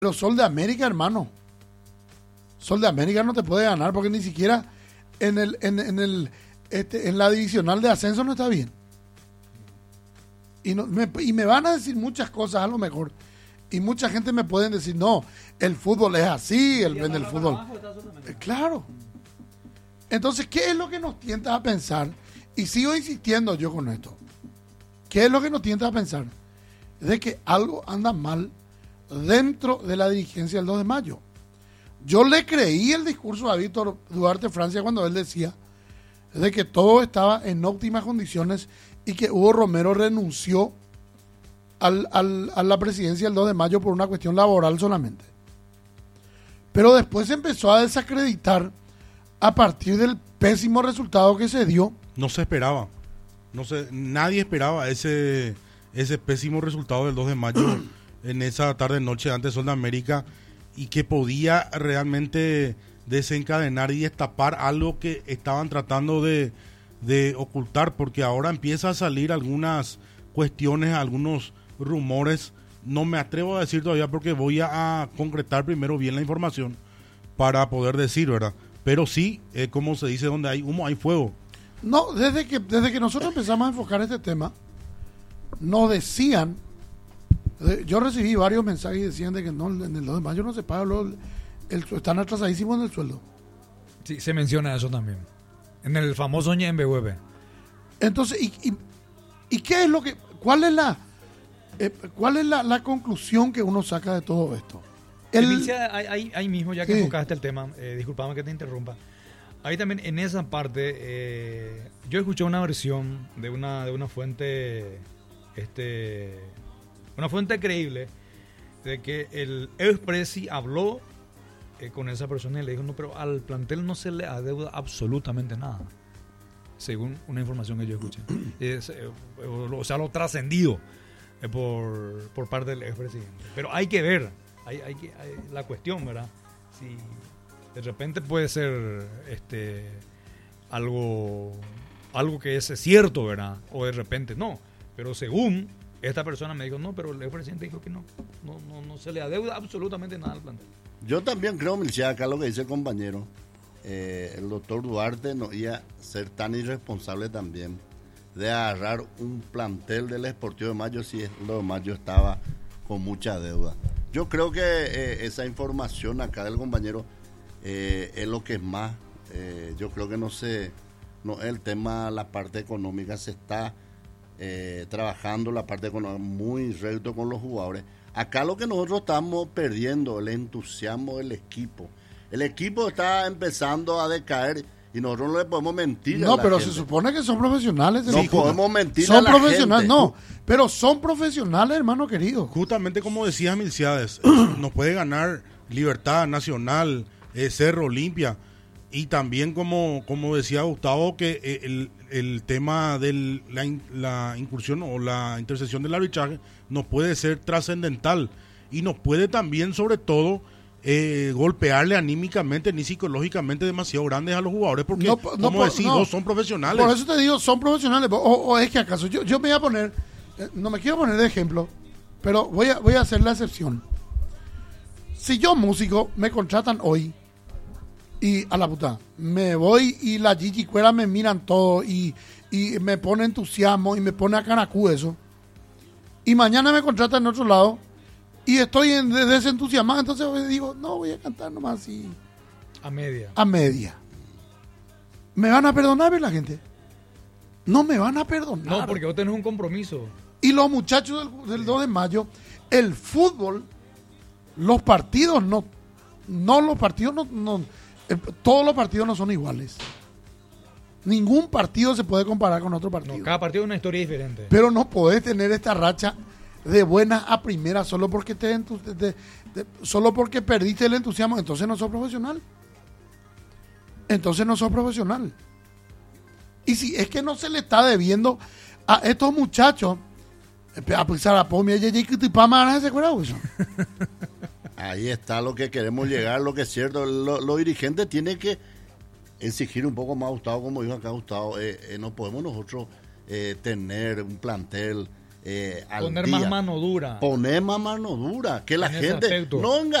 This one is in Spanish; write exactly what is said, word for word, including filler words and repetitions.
Pero Sol de América, hermano. Sol de América no te puede ganar porque ni siquiera en el, en, en el, este, en la divisional de ascenso no está bien. Y, no, me, y me van a decir muchas cosas a lo mejor. Y mucha gente me pueden decir, no, el fútbol es así, el, en el fútbol. Eh, claro. Entonces, ¿qué es lo que nos tienta a pensar? Y sigo insistiendo yo con esto. ¿Qué es lo que nos tienta a pensar? De que algo anda mal dentro de la dirigencia del dos de mayo. Yo le creí el discurso a Víctor Duarte Francia cuando él decía de que todo estaba en óptimas condiciones y que Hugo Romero renunció al, al, a la presidencia del dos de mayo por una cuestión laboral solamente. Pero después se empezó a desacreditar a partir del pésimo resultado que se dio. No se esperaba. No se, nadie esperaba ese, ese pésimo resultado del dos de mayo en esa tarde-noche ante Sol de América y que podía realmente desencadenar y destapar algo que estaban tratando de, de ocultar, porque ahora empieza a salir algunas cuestiones, algunos rumores. No me atrevo a decir todavía porque voy a, a concretar primero bien la información para poder decir, ¿verdad? Pero sí, eh, como se dice, donde hay humo hay fuego. No, desde que, desde que nosotros empezamos a enfocar este tema, nos decían, yo recibí varios mensajes y decían de que no, en el dos de mayo no se paga, el, el, están atrasadísimos en el sueldo. Sí, se menciona eso también, en el famoso Ñ M W. Entonces, ¿y, y, y qué es lo que, cuál es la, eh, cuál es la, la conclusión que uno saca de todo esto? El, Inicia, ahí, ahí mismo, ya que sí. enfocaste el tema, eh, disculpame que te interrumpa. Ahí también, en esa parte, eh, yo escuché una versión de una, de una fuente, este, una fuente creíble, de que el Expressi habló eh, con esa persona y le dijo, no, pero al plantel no se le adeuda absolutamente nada, según una información que yo escuché. Es, eh, o sea, lo trascendido eh, por, por parte del expresidente. Pero hay que ver, hay, hay que, hay, la cuestión, ¿verdad? Si de repente puede ser este algo algo que es cierto, ¿verdad? O de repente no. Pero según esta persona me dijo, no, pero el presidente dijo que no. No, no, no se le adeuda absolutamente nada al plantel. Yo también creo, Milcia, acá lo que dice el compañero, eh, el doctor Duarte no iba a ser tan irresponsable también de agarrar un plantel del Sportivo de Mayo si el dos de Mayo estaba con mucha deuda. Yo creo que eh, esa información acá del compañero Eh, es lo que es más, eh, yo creo que no sé, no el tema, la parte económica se está eh, trabajando, la parte económica muy recto con los jugadores. Acá lo que nosotros estamos perdiendo, el entusiasmo del equipo. El equipo está empezando a decaer y nosotros no le podemos mentir. No, a la pero gente. se supone que son profesionales. No podemos mentir son a la profesionales, gente. no, pero son profesionales, hermano querido. Justamente como decía Milciades, nos puede ganar Libertad Nacional, Eh, Cerro, Olimpia, y también como, como decía Gustavo, que eh, el, el tema de la, in, la incursión o la intercesión del arbitraje nos puede ser trascendental y nos puede también, sobre todo, eh, golpearle anímicamente ni psicológicamente demasiado grandes a los jugadores, porque no, no, como decís, no, vos son profesionales. Por eso te digo, son profesionales. O, o es que acaso, yo, yo me voy a poner, eh, no me quiero poner de ejemplo, pero voy a, voy a hacer la excepción. Si yo, músico, me contratan hoy y a la puta, me voy y la Gigi Cuera me miran todo y, y me pone entusiasmo y me pone a caracú eso, y mañana me contratan en otro lado y estoy en desentusiasmado, entonces digo, no, voy a cantar nomás así a media a media. ¿Me van a perdonar la gente? No me van a perdonar. No, porque vos tenés un compromiso. Y los muchachos del, del dos de mayo, el fútbol, los partidos no, no los partidos no, no el, todos los partidos no son iguales. Ningún partido se puede comparar con otro partido. No, cada partido es una historia diferente. Pero no podés tener esta racha de buenas a primeras solo porque te, te, te, te solo porque perdiste el entusiasmo. Entonces no sos profesional. Entonces no sos profesional. Y si es que no se le está debiendo a estos muchachos, a pensar a Pomi, ¿se acuerdan? Ahí está lo que queremos llegar, lo que es cierto. Los lo dirigentes tienen que exigir un poco más, Gustavo, como dijo acá Gustavo. Eh, eh, no podemos nosotros eh, tener un plantel eh, al Poner día. más mano dura. Poner más mano dura. Que la En ese gente aspecto. no engañe.